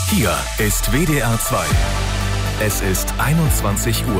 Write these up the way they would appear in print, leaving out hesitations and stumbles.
Hier ist WDR 2. Es ist 21 Uhr.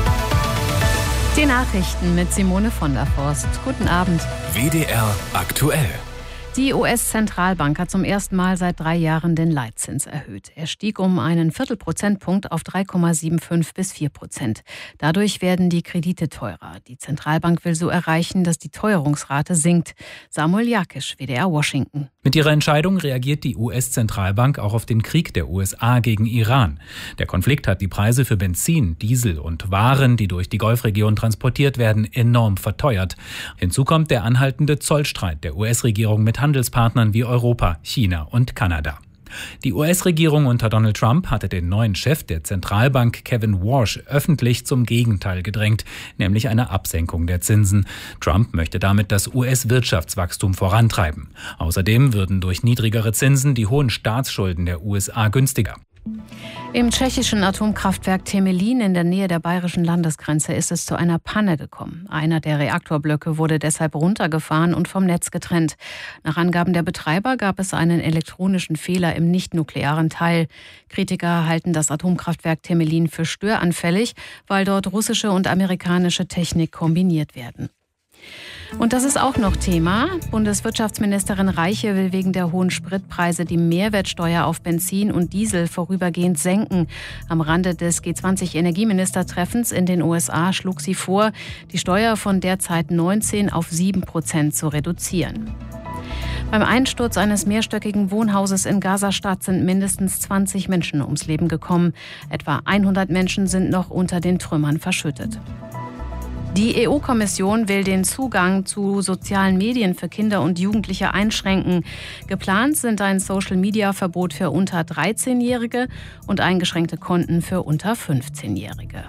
Die Nachrichten mit Simone von der Forst. Guten Abend. WDR aktuell. Die US-Zentralbank hat zum ersten Mal seit 3 Jahren den Leitzins erhöht. Er stieg um einen Viertelprozentpunkt auf 3,75 bis 4%. Dadurch werden die Kredite teurer. Die Zentralbank will so erreichen, dass die Teuerungsrate sinkt. Samuel Jakisch, WDR Washington. Mit ihrer Entscheidung reagiert die US-Zentralbank auch auf den Krieg der USA gegen Iran. Der Konflikt hat die Preise für Benzin, Diesel und Waren, die durch die Golfregion transportiert werden, enorm verteuert. Hinzu kommt der anhaltende Zollstreit der US-Regierung mit Handelspartnern wie Europa, China und Kanada. Die US-Regierung unter Donald Trump hatte den neuen Chef der Zentralbank, Kevin Warsh, öffentlich zum Gegenteil gedrängt, nämlich eine Absenkung der Zinsen. Trump möchte damit das US-Wirtschaftswachstum vorantreiben. Außerdem würden durch niedrigere Zinsen die hohen Staatsschulden der USA günstiger. Im tschechischen Atomkraftwerk Temelín in der Nähe der bayerischen Landesgrenze ist es zu einer Panne gekommen. Einer der Reaktorblöcke wurde deshalb runtergefahren und vom Netz getrennt. Nach Angaben der Betreiber gab es einen elektronischen Fehler im nicht-nuklearen Teil. Kritiker halten das Atomkraftwerk Temelín für störanfällig, weil dort russische und amerikanische Technik kombiniert werden. Und das ist auch noch Thema. Bundeswirtschaftsministerin Reiche will wegen der hohen Spritpreise die Mehrwertsteuer auf Benzin und Diesel vorübergehend senken. Am Rande des G20-Energieministertreffens in den USA schlug sie vor, die Steuer von derzeit 19 auf 7% zu reduzieren. Beim Einsturz eines mehrstöckigen Wohnhauses in Gaza-Stadt sind mindestens 20 Menschen ums Leben gekommen. Etwa 100 Menschen sind noch unter den Trümmern verschüttet. Die EU-Kommission will den Zugang zu sozialen Medien für Kinder und Jugendliche einschränken. Geplant sind ein Social-Media-Verbot für unter 13-Jährige und eingeschränkte Konten für unter 15-Jährige.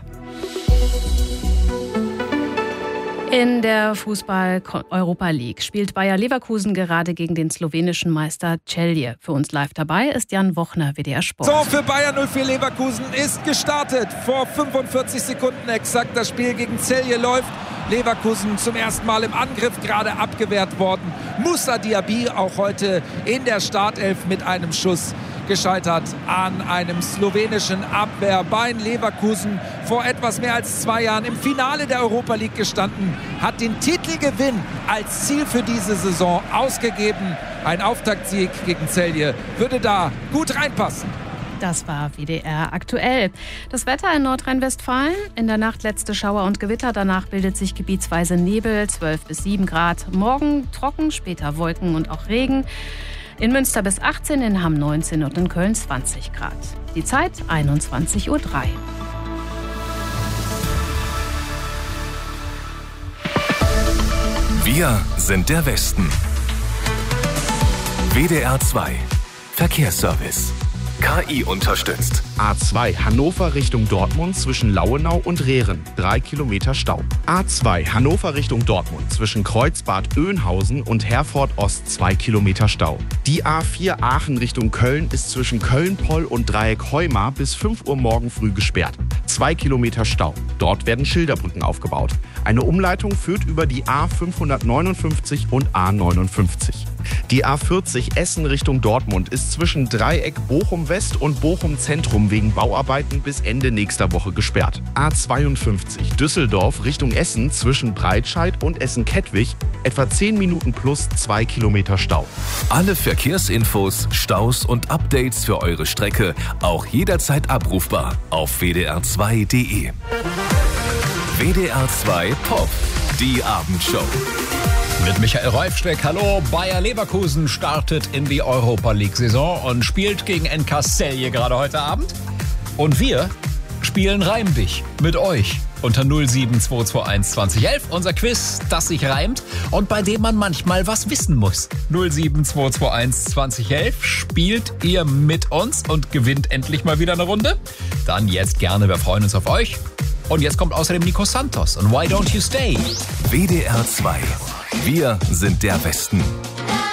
In der Fußball-Europa League spielt Bayer Leverkusen gerade gegen den slowenischen Meister Celje. Für uns live dabei ist Jan Wochner, WDR Sport. So, für Bayer 04 Leverkusen ist gestartet. Vor 45 Sekunden exakt das Spiel gegen Celje läuft. Leverkusen zum ersten Mal im Angriff, gerade abgewehrt worden. Moussa Diaby auch heute in der Startelf mit einem Schuss gescheitert an einem slowenischen Abwehrbein. Leverkusen vor etwas mehr als 2 Jahren im Finale der Europa League gestanden, hat den Titelgewinn als Ziel für diese Saison ausgegeben. Ein Auftaktsieg gegen Celje würde da gut reinpassen. Das war WDR aktuell. Das Wetter in Nordrhein-Westfalen. In der Nacht letzte Schauer und Gewitter. Danach bildet sich gebietsweise Nebel, 12 bis 7 Grad. Morgen trocken, später Wolken und auch Regen. In Münster bis 18, in Hamm 19 und in Köln 20 Grad. Die Zeit 21:03 Uhr. Wir sind der Westen. WDR 2 Verkehrsservice. KI unterstützt. A2 Hannover Richtung Dortmund zwischen Lauenau und Rehren. 3 Kilometer Stau. A2 Hannover Richtung Dortmund zwischen Kreuzbad Oeynhausen und Herford Ost 2 Kilometer Stau. Die A4 Aachen Richtung Köln ist zwischen Köln-Poll und Dreieck Heumar bis 5 Uhr morgen früh gesperrt. 2 Kilometer Stau. Dort werden Schilderbrücken aufgebaut. Eine Umleitung führt über die A559 und A59. Die A40 Essen Richtung Dortmund ist zwischen Dreieck Bochum West und Bochum Zentrum wegen Bauarbeiten bis Ende nächster Woche gesperrt. A52 Düsseldorf Richtung Essen zwischen Breitscheid und Essen-Kettwig etwa 10 Minuten plus 2 Kilometer Stau. Alle Verkehrsinfos, Staus und Updates für eure Strecke auch jederzeit abrufbar auf wdr2.de. WDR 2 Pop, die Abendshow. Mit Michael Reifsteck, hallo. Bayer Leverkusen startet in die Europa League-Saison und spielt gegen NK Celje gerade heute Abend. Und wir spielen Reim dich mit euch unter 07221 2011. Unser Quiz, das sich reimt und bei dem man manchmal was wissen muss. 07221 2011 spielt ihr mit uns und gewinnt endlich mal wieder eine Runde. Dann jetzt gerne, wir freuen uns auf euch. Und jetzt kommt außerdem Nico Santos und Why Don't You Stay? WDR 2. Wir sind der Westen.